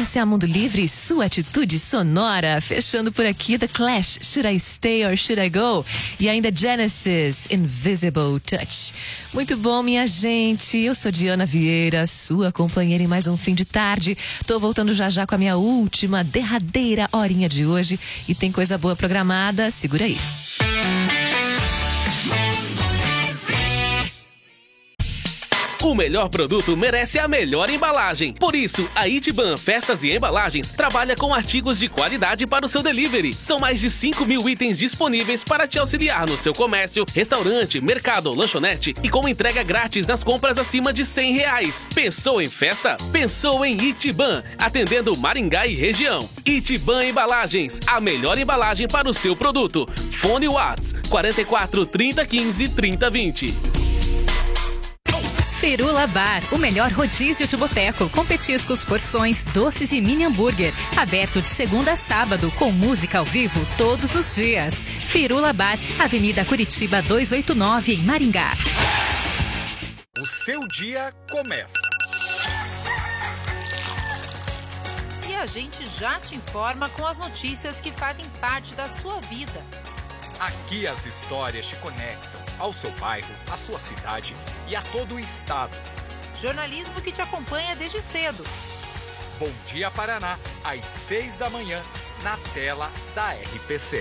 Essa é a Mundo Livre, sua atitude sonora. Fechando por aqui, The Clash, Should I Stay or Should I Go? E ainda Genesis, Invisible Touch. Muito bom, minha gente. Eu sou Diana Vieira, sua companheira em mais um fim de tarde. Tô voltando já com a minha última, derradeira horinha de hoje. E tem coisa boa programada, segura aí. O melhor produto merece a melhor embalagem. Por isso, a Itiban Festas e Embalagens trabalha com artigos de qualidade para o seu delivery. São mais de 5.000 itens disponíveis para te auxiliar no seu comércio, restaurante, mercado ou lanchonete e com entrega grátis nas compras acima de R$100. Pensou em festa? Pensou em Itiban, atendendo Maringá e região. Itiban Embalagens, a melhor embalagem para o seu produto. Fone Whats 44 30 15 30 20. Firula Bar, o melhor rodízio de boteco, com petiscos, porções, doces e mini hambúrguer. Aberto de segunda a sábado, com música ao vivo todos os dias. Firula Bar, Avenida Curitiba 289, em Maringá. O seu dia começa. E a gente já te informa com as notícias que fazem parte da sua vida. Aqui as histórias te conectam ao seu bairro, à sua cidade e a todo o estado. Jornalismo que te acompanha desde cedo. Bom Dia Paraná, às 6 da manhã, na tela da RPC.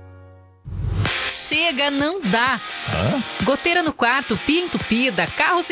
Chega, não dá. Goteira no quarto, pia entupida, carro